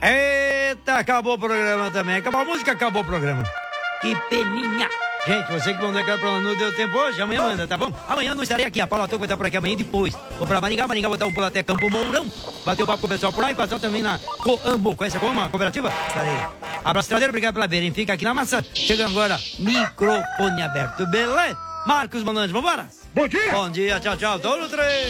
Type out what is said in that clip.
Eita, acabou o programa também. Acabou a música, acabou o programa. Que peninha. Gente, você que mandou aquela pra não deu tempo hoje, amanhã manda, tá bom? Amanhã não estarei aqui, a Paula Toco vai estar por aqui amanhã depois. Vou pra Maringá vou dar um pulo até Campo Mourão, bater o papo com o pessoal por lá e passar também na Coambo. Conhece a Coambo, a cooperativa? Estarei. Abraço traseiro, obrigado pela beira, fica aqui na massa. Chegando agora, microfone aberto, beleza? Marcos Manante, vambora? Bom dia! Bom dia, tchau, tchau, todo trem.